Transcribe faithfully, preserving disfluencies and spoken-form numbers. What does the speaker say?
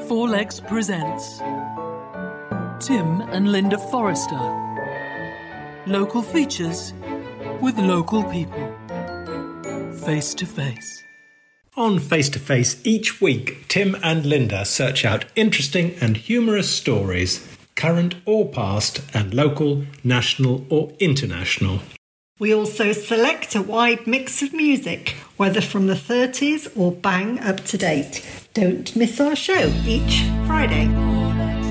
Four Legs presents Tim and Linda Forrester. Local features with local people. Face to face. On Face to Face each week, Tim and Linda search out interesting and humorous stories, current or past, and local, national or international. We also select a wide mix of music, whether from the thirties or bang up to date. Don't miss our show each Friday.